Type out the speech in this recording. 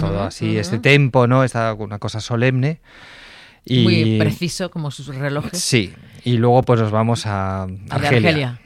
todo así, este tempo, ¿no? Una cosa solemne. Y muy preciso como sus relojes. Sí, y luego pues nos vamos a Argelia.